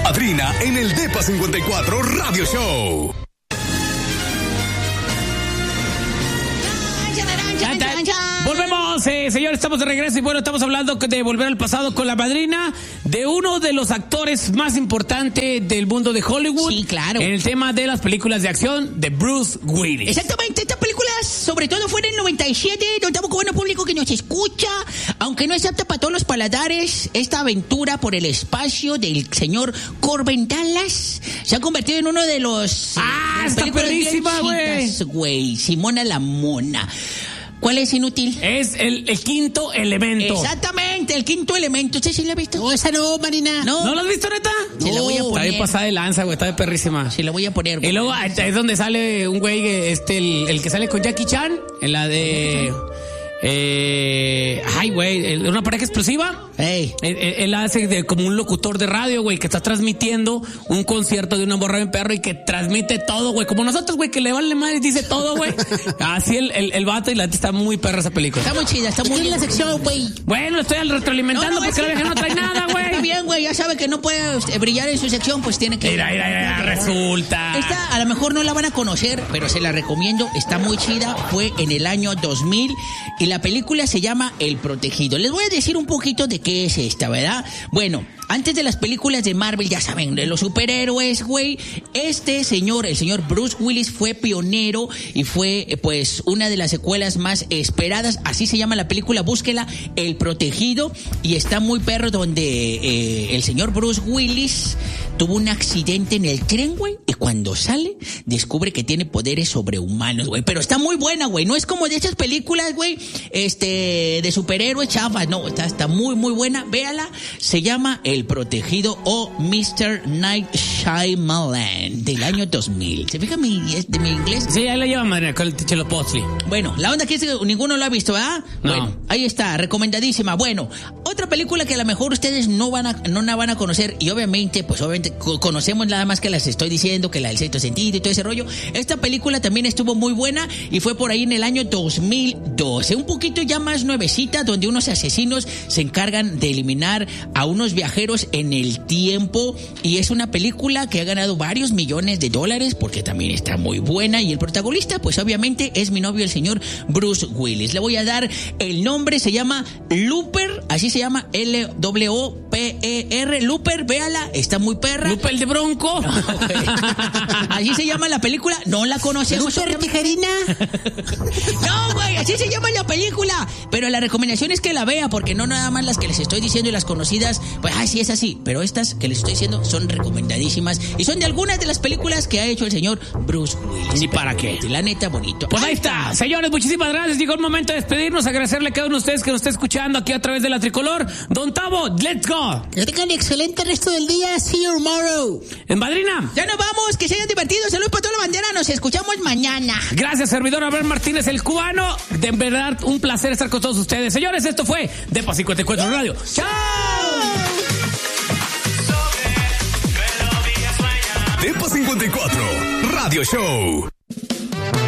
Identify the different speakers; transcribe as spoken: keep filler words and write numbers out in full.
Speaker 1: Madrina en el Depa cincuenta y cuatro Radio Show.
Speaker 2: Volvemos, eh, señores, estamos de regreso y bueno, estamos hablando de volver al pasado con la madrina de uno de los actores más importantes del mundo de Hollywood.
Speaker 3: Sí, claro.
Speaker 2: En el tema de las películas de acción de Bruce Willis.
Speaker 3: Exactamente, estas películas sobre todo fue en el noventa y siete, notamos con buen público que nos escucha, aunque no es apta para todos los paladares, esta aventura por el espacio del señor Corbin Dallas se ha convertido en uno de los...
Speaker 2: ¡Ah, eh, está perrísima, güey!
Speaker 3: Güey, Simona la Mona. ¿Cuál es, inútil?
Speaker 2: Es el, el quinto elemento.
Speaker 3: Exactamente, el quinto elemento. ¿Usted sí lo ha visto?
Speaker 4: No, esa no, Marina.
Speaker 2: ¿No? ¿No lo has visto, neta?
Speaker 3: Se la voy a poner.
Speaker 2: Está bien pasada de lanza, güey, está de perrísima.
Speaker 3: Se la voy a poner, güey.
Speaker 2: Y luego es donde sale un güey, este, el, el que sale con Jackie Chan, en la de... Eh, ay, güey, una pareja explosiva.
Speaker 3: Hey.
Speaker 2: Él, él hace de, como un locutor de radio, güey, que está transmitiendo un concierto de una morra en perro y que transmite todo, güey. Como nosotros, güey, que le vale madre y dice todo, güey. Así el, el, el vato y la está muy perra esa película.
Speaker 3: Está muy chida, está muy bien la sección, güey.
Speaker 2: Bueno, estoy retroalimentando no, no, porque la vieja no trae nada, güey.
Speaker 3: Está bien, güey, ya sabe que no puede este, brillar en su sección, pues tiene que...
Speaker 2: Mira, mira, mira, resulta.
Speaker 3: Esta a lo mejor no la van a conocer, pero se la recomiendo, está muy chida. Fue en el año dos mil y la película se llama El Protegido. Les voy a decir un poquito de qué es esta, ¿verdad? Bueno, antes de las películas de Marvel, ya saben, de los superhéroes, güey, este señor, el señor Bruce Willis, fue pionero y fue, pues, una de las secuelas más esperadas. Así se llama la película, búsquela, El Protegido. Y está muy perro donde eh, el señor Bruce Willis tuvo un accidente en el tren, güey, y cuando sale, descubre que tiene poderes sobrehumanos, güey. Pero está muy buena, güey. No es como de esas películas, güey, este, de superhéroes chafas. No, está, está muy, muy buena. Véala. Se llama El Protegido o mister Night Shyamalan, del año dos mil. ¿Se fija mi, de mi inglés?
Speaker 2: Sí, ahí la lleva madre, con el Chelo Potzli.
Speaker 3: Bueno, la onda que es que ninguno lo ha visto, ¿verdad?
Speaker 2: No.
Speaker 3: Bueno, ahí está, recomendadísima. Bueno, otra película que a lo mejor ustedes no van a, no la van a conocer y obviamente, pues obviamente conocemos nada más que las estoy diciendo, que la del sexto sentido y todo ese rollo. Esta película también estuvo muy buena y fue por ahí en el año dos mil doce, un poquito ya más nuevecita, donde unos asesinos se encargan de eliminar a unos viajeros en el tiempo y es una película que ha ganado varios millones de dólares porque también está muy buena y el protagonista, pues obviamente es mi novio, el señor Bruce Willis. Le voy a dar el nombre, se llama Looper, así se llama, L W O P E R, Looper, véala, está muy perra.
Speaker 2: ¿Looper el de Bronco?
Speaker 3: No, así se llama la película, no la conocemos.
Speaker 4: ¿Looper Tijerina?
Speaker 3: No, güey, así se llama la película, pero la recomendación es que la vea, porque no nada más las que les estoy diciendo y las conocidas, pues, ay, sí es así, pero estas que les estoy diciendo son recomendadísimas y son de algunas de las películas que ha hecho el señor Bruce Willis.
Speaker 2: ¿Y para qué?
Speaker 3: La neta, bonito.
Speaker 2: Pues ahí está. Señores, muchísimas gracias. Llegó el momento de despedirnos, agradecerle a cada uno de ustedes que nos está escuchando aquí a través de la Tricolor. Don Tavo, let's go.
Speaker 4: Que tengan excelente resto del día. See you tomorrow.
Speaker 2: En Madrina.
Speaker 3: Ya nos vamos, que se hayan divertido. Saludos para toda la bandera. Nos escuchamos mañana.
Speaker 2: Gracias, servidor Abel Martínez, el cubano. De verdad, un placer estar con todos ustedes. Señores, esto fue Depa cincuenta y cuatro Radio. ¡Chao!
Speaker 1: Depa cincuenta y cuatro Radio Show.